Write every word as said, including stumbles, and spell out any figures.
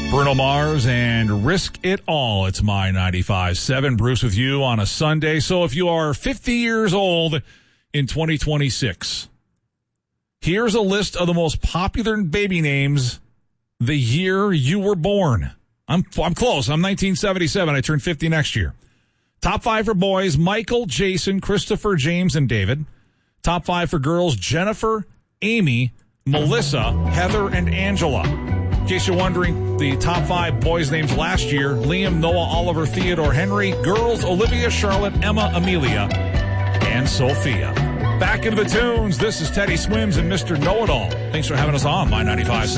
Bruno Mars and Risk It All. It's My ninety-five point seven. Bruce with you on a Sunday. So if you are fifty years old in twenty twenty-six, here's a list of the most popular baby names the year you were born. I'm I'm close. I'm nineteen seventy-seven. I turn fifty next year. Top five for boys: Michael, Jason, Christopher, James, and David. Top five for girls: Jennifer, Amy, Melissa, Heather, and Angela. In case you're wondering, the top five boys' names last year: Liam, Noah, Oliver, Theodore, Henry. Girls: Olivia, Charlotte, Emma, Amelia, and Sophia. Back into the tunes. This is Teddy Swims and Mister Know-It-All. Thanks for having us on My ninety-five point seven.